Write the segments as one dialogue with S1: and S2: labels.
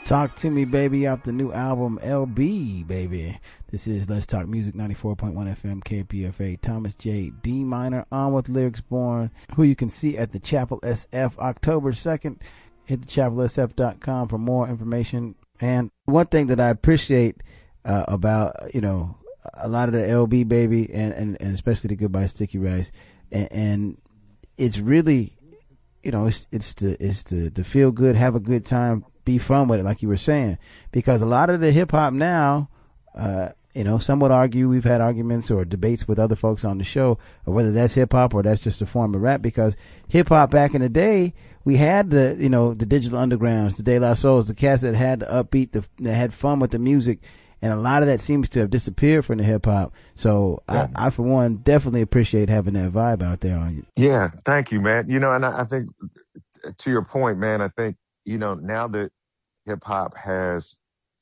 S1: Talk to Me Baby off the new album LB Baby. This is Let's Talk Music 94.1 FM KPFA. Thomas J. D Minor on with Lyrics Born, who you can see at the Chapel SF October 2nd. Hit thechapelsf.com for more information. And one thing that I appreciate about, you know, a lot of the LB Baby and especially the Goodbye Sticky Rice, and it's really, you know, it's to feel good, have a good time, be fun with it, like you were saying, because a lot of the hip hop now, you know, some would argue, we've had arguments or debates with other folks on the show of whether that's hip hop or that's just a form of rap, because hip hop back in the day, we had the, you know, the Digital Undergrounds, the De La Souls, the cats that had the upbeat, that had fun with the music, and a lot of that seems to have disappeared from the hip hop. So yeah. I for one definitely appreciate having that vibe out there on you.
S2: Yeah, thank you, man. You know, and I think to your point, man, I think, you know, now that hip hop has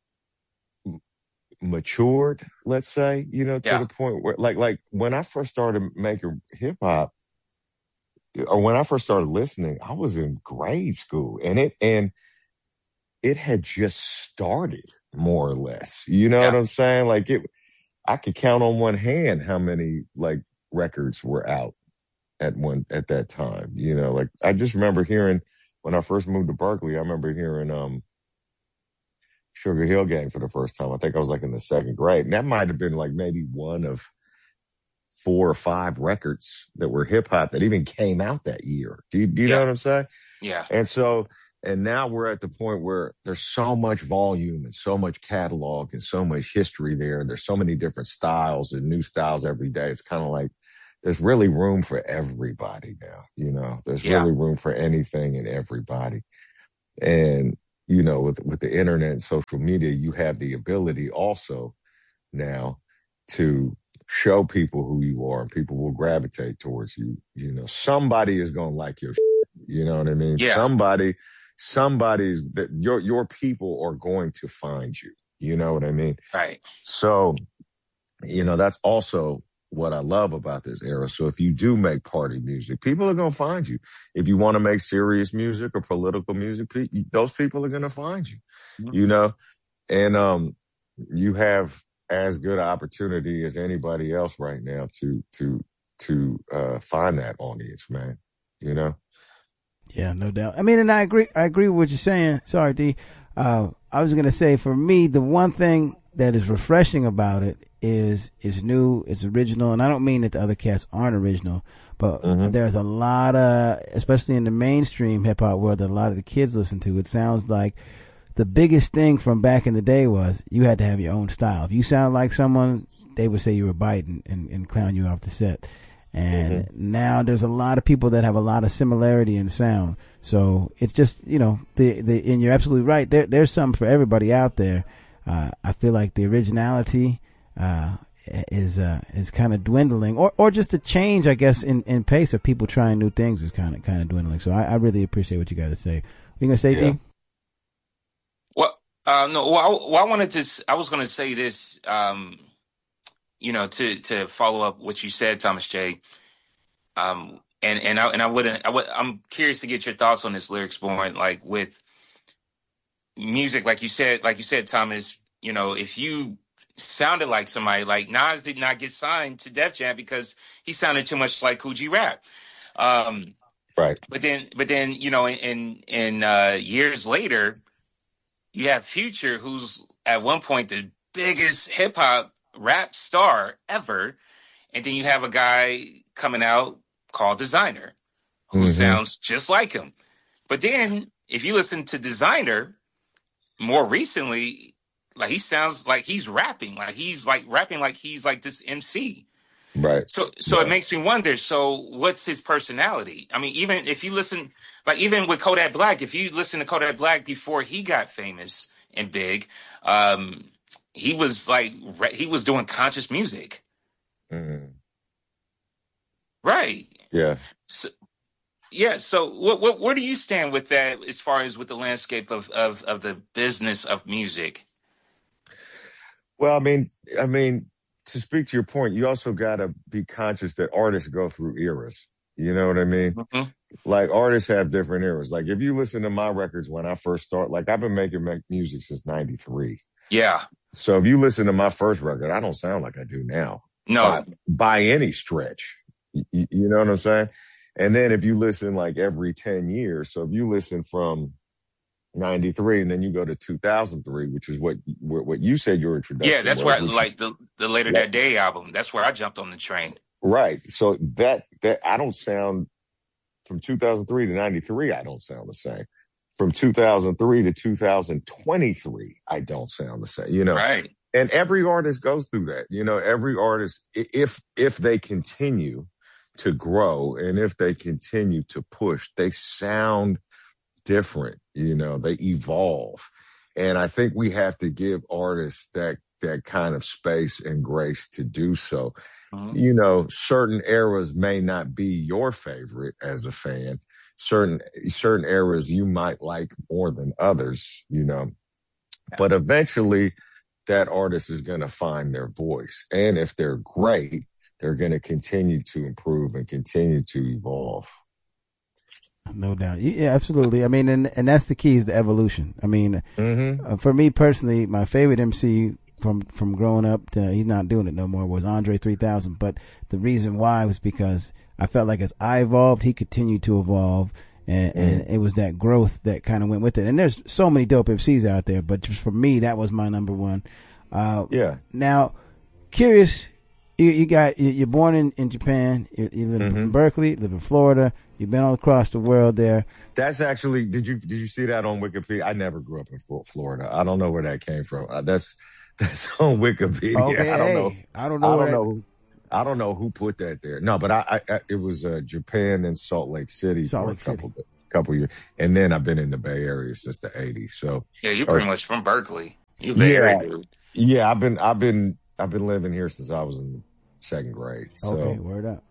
S2: matured, let's say, you know, to the point where like when I first started making hip hop, or when I first started listening, I was in grade school, and it had just started, more or less. You know what I'm saying? Like I could count on one hand how many like records were out at that time. You know, like I just remember hearing when I first moved to Berkeley, I remember hearing Sugar Hill Gang for the first time. I think I was like in the second grade. And that might have been like maybe one of 4 or 5 records that were hip hop that even came out that year. Do you know what I'm saying?
S3: Yeah.
S2: And now we're at the point where there's so much volume and so much catalog and so much history there. There's so many different styles and new styles every day. It's kind of like there's really room for everybody now. You know, there's really room for anything and everybody. And, you know, with the internet and social media, you have the ability also now to show people who you are, and people will gravitate towards you. You know, somebody is going to like your shit, you know what I mean?
S3: Yeah.
S2: Somebody's that your people are going to find you. You know what I mean?
S3: Right.
S2: So, you know, that's also what I love about this era. So if you do make party music, people are going to find you. If you want to make serious music or political music, those people are going to find you, you know? And, you have as good opportunity as anybody else right now to find that audience, man, you know?
S1: Yeah, no doubt. I mean, and I agree with what you're saying. Sorry, D. I was going to say, for me, the one thing that is refreshing about it is new, it's original, and I don't mean that the other cats aren't original, but there's a lot of, especially in the mainstream hip hop world, that a lot of the kids listen to. It sounds like the biggest thing from back in the day was you had to have your own style. If you sound like someone, they would say you were biting and clown you off the set. And now there's a lot of people that have a lot of similarity in sound. So it's just, you know, and you're absolutely right. There's something for everybody out there. I feel like the originality, is kind of dwindling, or just the change, I guess, in pace of people trying new things is kind of dwindling. So I really appreciate what you got to say. You gonna say, D?
S3: Well, no, well, I was going to say this, you know, to follow up what you said, Thomas J. I'm curious to get your thoughts on this, Lyrics Born, like with music, like you said, Thomas, you know, if you sounded like somebody, like Nas did not get signed to Def Jam because he sounded too much like Coogee Rap.
S2: Right.
S3: But then, you know, in years later, you have Future, who's at one point the biggest hip hop rap star ever. And then you have a guy coming out called Designer who sounds just like him. But then if you listen to Designer more recently, like he sounds like he's rapping, like he's like rapping like he's like this MC.
S2: Right.
S3: So it makes me wonder, so what's his personality? I mean, even if you listen, like even with Kodak Black, if you listen to Kodak Black before he got famous and big, he was doing conscious music. Right.
S2: Yeah.
S3: So where do you stand with that as far as with the landscape of the business of music?
S2: Well, I mean, to speak to your point, you also got to be conscious that artists go through eras. You know what I mean?
S3: Mm-hmm.
S2: Like artists have different eras. Like if you listen to my records when I first started, like I've been making music since '93.
S3: Yeah.
S2: So if you listen to my first record, I don't sound like I do now
S3: No.
S2: by any stretch. You know what I'm saying? And then if you listen like every 10 years, so if you listen from '93 and then you go to 2003, which is what you said your
S3: Yeah,
S2: introduction
S3: that's
S2: was,
S3: where
S2: which is
S3: like the Later
S2: like,
S3: That Day album. That's where I jumped on the train.
S2: right. So that I don't sound from 2003 to '93, I don't sound the same. From 2003 to 2023, I don't sound the same, you know.
S3: Right.
S2: And every artist goes through that. You know, every artist, if they continue to grow and if they continue to push, they sound different, you know, they evolve. And I think we have to give artists that kind of space and grace to do so.
S3: Mm-hmm.
S2: You know, certain eras may not be your favorite as a fan. Certain eras you might like more than others, you know. But eventually that artist is going to find their voice. And if they're great, they're going to continue to improve and continue to evolve.
S1: No doubt. Yeah, absolutely. I mean, and that's the key, is the evolution. I mean, for me personally, my favorite MC from growing up to, he's not doing it no more, was Andre 3000. But the reason why was because I felt like as I evolved, he continued to evolve. And it was that growth that kind of went with it. And there's so many dope MCs out there, but just for me, that was my number one.
S2: Yeah.
S1: Now, curious, you're born in Japan. You live in Berkeley, live in Florida. You've been all across the world there.
S2: That's actually, did you see that on Wikipedia? I never grew up in Florida. I don't know where that came from. That's on Wikipedia.
S1: Okay, I don't know.
S2: I don't know who put that there. No, but it was Japan and Salt Lake City for a couple years, and then I've been in the Bay Area since the '80s. So
S3: yeah, you're pretty much from Berkeley. You Bay Area dude.
S2: Yeah, I've been living here since I was in second grade. So.
S1: Okay, word up.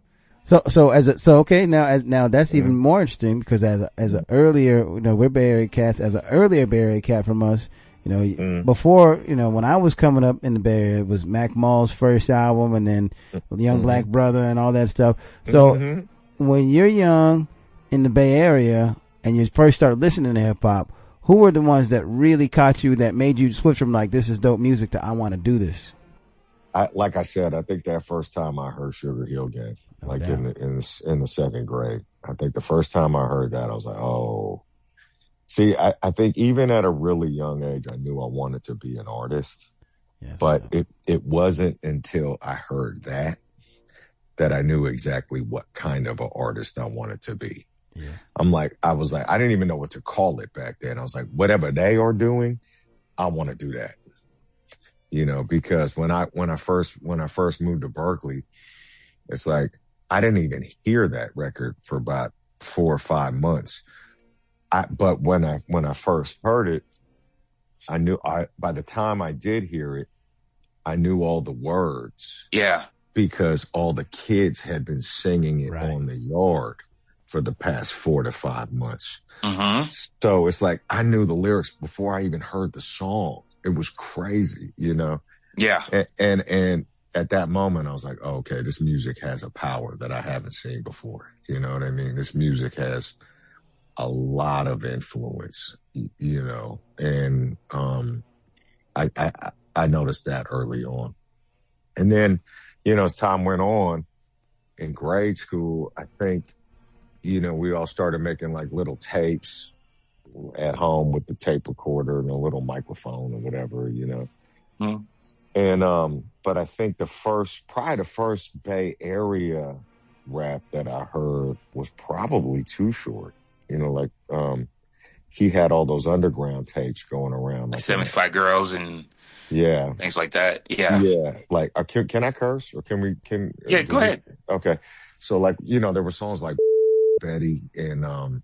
S1: Now that's even more interesting, because as an earlier, you know, we're Bay Area cats. As an earlier Bay Area cat from us, you know, before, you know, when I was coming up in the Bay Area, it was Mac Mall's first album, and then Young Black Brother and all that stuff. So when you're young in the Bay Area and you first started listening to hip hop, who were the ones that really caught you, that made you switch from like, this is dope music, to I want to do this?
S2: Like I said, I think that first time I heard Sugar Hill Gang, in the second grade, I think the first time I heard that, I was like, oh. See, I think even at a really young age, I knew I wanted to be an artist, but it wasn't until I heard that I knew exactly what kind of an artist I wanted to be. Yeah. I was like, I didn't even know what to call it back then. I was like, whatever they are doing, I want to do that. You know, because when I first moved to Berkeley, it's like, I didn't even hear that record for about 4 or 5 months. But when I first heard it, I knew by the time I did hear it, I knew all the words.
S3: Yeah.
S2: Because all the kids had been singing it on the yard for the past 4 to 5 months. So it's like, I knew the lyrics before I even heard the song. It was crazy, you know?
S3: Yeah.
S2: And at that moment, I was like, oh, okay, this music has a power that I haven't seen before. You know what I mean? This music has a lot of influence, you know, and I noticed that early on. And then, you know, as time went on in grade school, I think, you know, we all started making like little tapes at home with the tape recorder and a little microphone or whatever, you know. And but I think probably the first Bay Area rap that I heard was probably Too Short. You know, like he had all those underground tapes going around,
S3: like 75 Girls and things like that. Yeah.
S2: Like, can I curse, or can we?
S3: Yeah, go ahead.
S2: Okay, so like, you know, there were songs like Betty and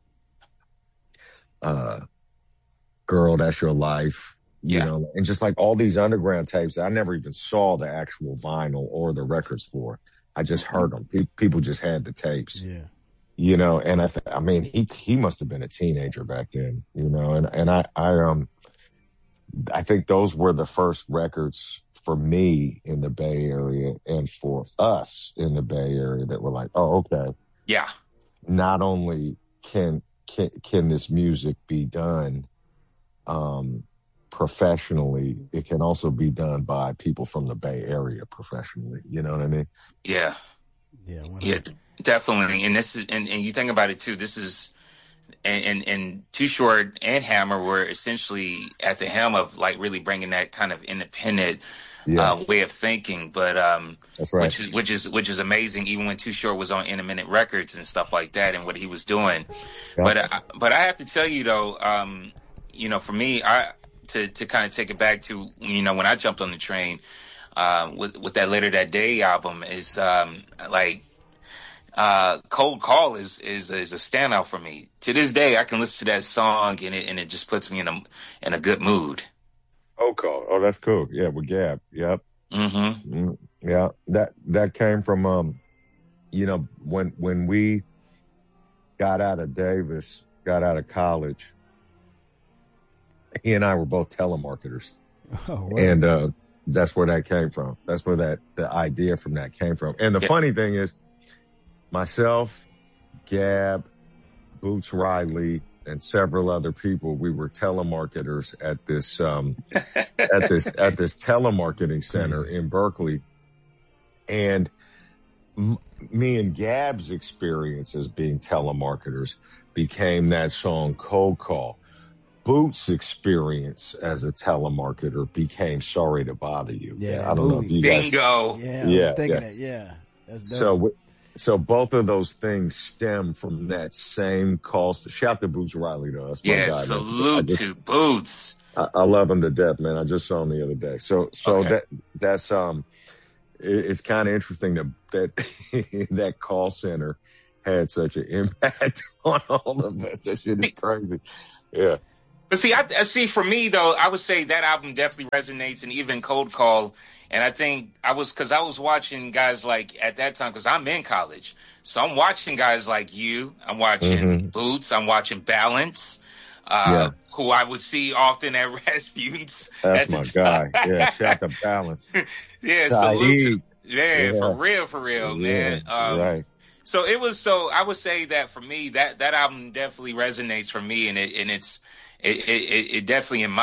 S2: Girl, That's Your Life. You know, and just like all these underground tapes, I never even saw the actual vinyl or the records for. I just heard them. People just had the tapes. Yeah. You know, and I mean, he must have been a teenager back then, you know, and I think those were the first records for me in the Bay Area and for us in the Bay Area that were like, oh, okay.
S3: Yeah.
S2: not only can this music be done professionally, it can also be done by people from the Bay Area professionally. You know what I mean?
S3: Yeah.
S1: Yeah.
S3: Yeah, definitely. And this is, and you think about it too, this is, and Too Short and Hammer were essentially at the helm of like really bringing that kind of independent way of thinking. But
S2: that's right.
S3: which is amazing. Even when Too Short was on Intermittent Records and stuff like that, and what he was doing. Yep. But I have to tell you though, for me, to kind of take it back to when I jumped on the train with that Later That Day album is Cold Call is a standout for me. To this day, I can listen to that song and it just puts me in a good mood.
S2: Cold Call. Oh, that's cool. Yeah, with Gab. Yep.
S3: Mm-hmm.
S2: Yeah, that came from when we got out of Davis, got out of college. He and I were both telemarketers.
S1: Oh, wow.
S2: And that's where that came from. That's where the idea from that came from. And the funny thing is, myself, Gab, Boots Riley, and several other people, we were telemarketers at this at this telemarketing center in Berkeley. And me and Gab's experience as being telemarketers became that song Cold Call. Boots' experience as a telemarketer became Sorry to Bother You.
S1: Yeah,
S2: I don't know if you
S3: bingo.
S1: Guys, yeah. That's dope.
S2: So both of those things stem from that same call. Shout to Boots Riley, though. That's my guy.
S3: Salute to Boots.
S2: I love him to death, man. I just saw him the other day. So okay. That's it's kind of interesting that that call center had such an impact on all of us. That shit is crazy. Yeah.
S3: But see, for me though, I would say that album definitely resonates, and even Cold Call. And I think I was watching guys like at that time, because I'm in college, so I'm watching guys like you. I'm watching Boots. I'm watching Balance, who I would see often at Rasputin's.
S2: That's my guy. Yeah, shout to Balance.
S3: Yeah, salute. For real, man.
S2: Right.
S3: So it was. So I would say that for me, that album definitely resonates for me, and it definitely in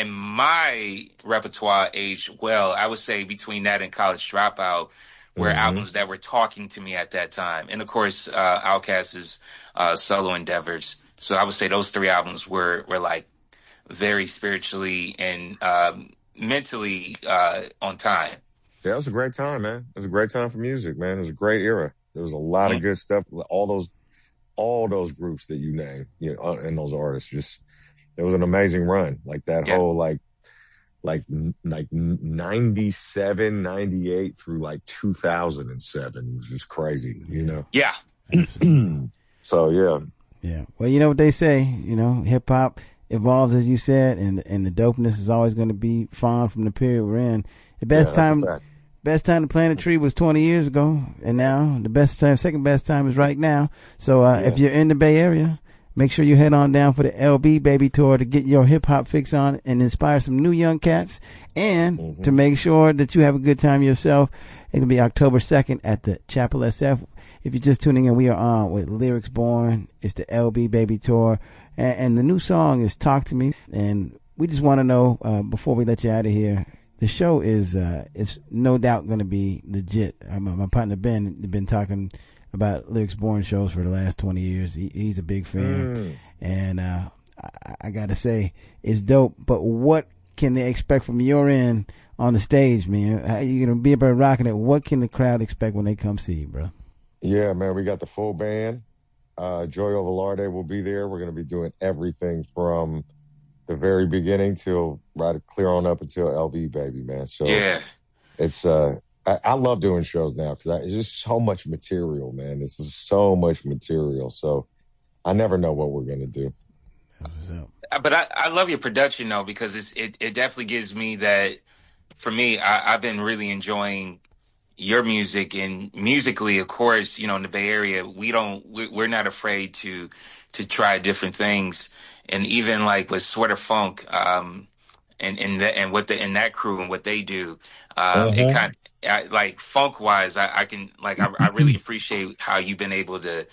S3: my repertoire aged well. I would say between that and College Dropout were albums that were talking to me at that time, and of course Outkast's solo endeavors. So I would say those three albums were like very spiritually and mentally on time.
S2: Yeah, it was a great time, man. It was a great time for music, man. It was a great era. There was a lot of good stuff. All those groups that you named, and those artists, just. It was an amazing run. Like that whole like 97, 98 through like 2007 was just crazy,
S3: Yeah.
S2: So yeah.
S1: Yeah. Well, you know what they say, hip hop evolves, as you said, and the dopeness is always going to be found from the period we're in. The best time to plant a tree was 20 years ago, and now the second best time is right now. So if you're in the Bay Area, make sure you head on down for the LB Baby Tour to get your hip hop fix on and inspire some new young cats, and to make sure that you have a good time yourself. It'll be October 2nd at the Chapel SF. If you're just tuning in, we are on with Lyrics Born. It's the LB Baby Tour, and the new song is Talk to Me. And we just want to know, before we let you out of here, the show is it's no doubt going to be legit. My partner Ben been talking about Lyrics Born shows for the last 20 years. He's a big fan. And I gotta say, it's dope. But what can they expect from your end on the stage, man? How you gonna be able to rocking it? What can the crowd expect when they come see you, bro?
S2: Yeah, man, we got the full band. Joyo Velarde will be there. We're gonna be doing everything from the very beginning till clear on up until LB Baby, man. So yeah, it's I love doing shows now because it's just so much material, man. This is so much material. So I never know what we're going to do.
S3: But I love your production, though, because it definitely gives me that. For me, I've been really enjoying your music, and musically, of course, in the Bay Area, we're not afraid to try different things. And even like with Sweater Funk, and what in that crew and what they do, it kind of, like funk wise, I really appreciate how you've been able to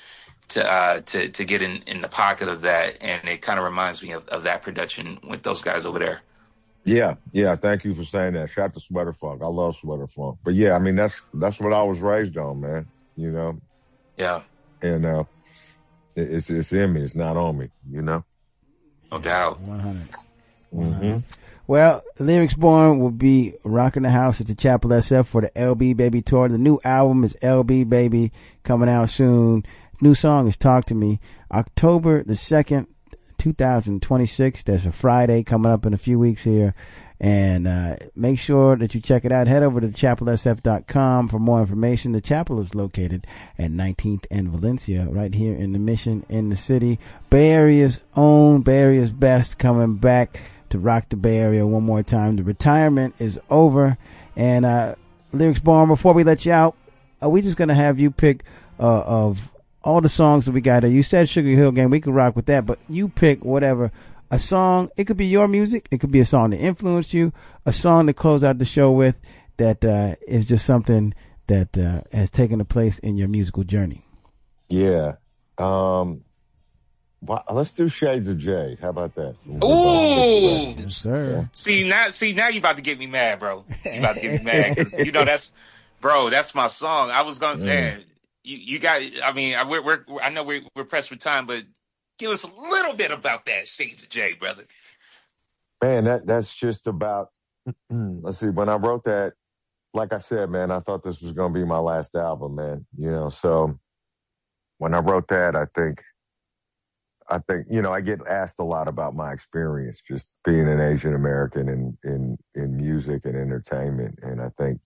S3: to get in the pocket of that, and it kind of reminds me of that production with those guys over there.
S2: Yeah. Thank you for saying that. Shout out to Sweater Funk. I love Sweater Funk. But yeah, I mean that's what I was raised on, man. You know.
S3: Yeah.
S2: And it's in me. It's not on me. You know.
S3: No doubt.
S1: 100.
S2: Mm-hmm.
S1: Well, Lyrics Born will be rocking the house at the Chapel SF for the LB Baby tour. The new album is LB Baby, coming out soon. New song is Talk to Me. October the 2nd, 2026. That's a Friday, coming up in a few weeks here. And make sure that you check it out. Head over to chapelsf.com for more information. The Chapel is located at 19th and Valencia, right here in the Mission in the city. Bay Area's own, Bay Area's best, coming back to rock the Bay Area one more time. The retirement is over. And Lyrics Born, before we let you out, are we just going to have you pick of all the songs that we got there? You said Sugar Hill Gang. We can rock with that, but you pick whatever. A song, it could be your music. It could be a song that influenced you. A song to close out the show with that is just something that has taken a place in your musical journey.
S2: Yeah. Let's do Shades of Jade. How about that?
S3: Ooh,
S1: yes, sir.
S3: See now you about to get me mad, bro. You about to get me mad because you know that's my song. I was gonna, man. You got. I mean, I know we're pressed for time, but give us a little bit about that Shades of Jade, brother.
S2: Man, that's just about. Let's see. When I wrote that, like I said, man, I thought this was gonna be my last album, man. You know, so when I wrote that, I think, you know, I get asked a lot about my experience just being an Asian American in music and entertainment. And I think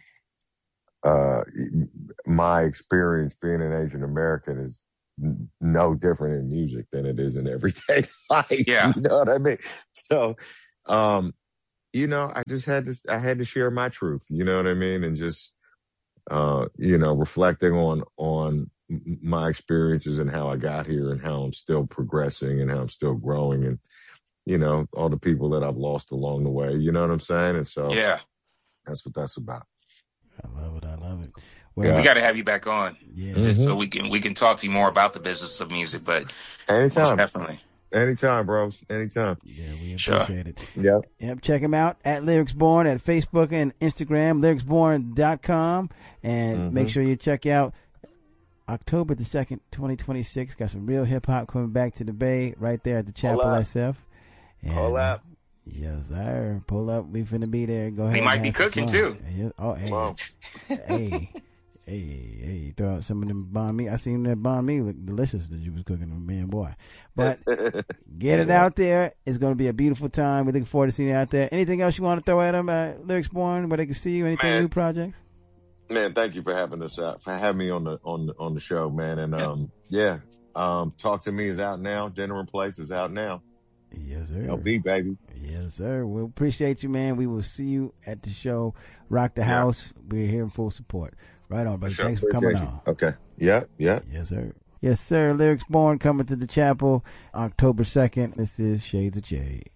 S2: my experience being an Asian American is no different in music than it is in everyday life.
S3: Yeah.
S2: You know what I mean? So, you know, I had to share my truth, you know what I mean? And just, you know, reflecting on my experiences and how I got here and how I'm still progressing and how I'm still growing and, you know, all the people that I've lost along the way, you know what I'm saying? And so
S3: yeah,
S2: that's what that's about.
S1: I love it.
S3: Well, we got to have you back on,
S1: just
S3: so we can talk to you more about the business of music. But
S2: anytime,
S3: definitely,
S2: anytime, bros, anytime.
S1: Yeah, we appreciate it.
S2: Yep.
S1: Check him out at Lyrics Born at Facebook and Instagram, lyricsborn.com, and make sure you check out October the 2nd, 2026. Got some real hip hop coming back to the Bay right there at the Chapel SF.
S2: Pull up.
S1: Yes, sir. Pull up. We finna be there. Go ahead.
S3: He might be cooking too.
S1: Oh, hey.
S2: Wow.
S1: Hey, throw out some of them banh mi. I seen that banh mi look delicious that you was cooking, man, boy. But get it out there. It's going to be a beautiful time. We're looking forward to seeing you out there. Anything else you want to throw at them, Lyrics Born, where they can see you? Anything, new projects?
S2: Man, thank you for having us out, for having me on the show, man. And Talk to Me is out now. Dinner in Place is out now.
S1: Yes, sir.
S2: LB, baby.
S1: Yes, sir. We appreciate you, man. We will see you at the show. Rock the house. We're here in full support. Right on, buddy.
S2: Sure.
S1: Thanks for coming on.
S2: Okay. Yeah.
S1: Yes, sir. Yes, sir. Lyrics Born coming to the Chapel October 2nd. This is Shades of Jade.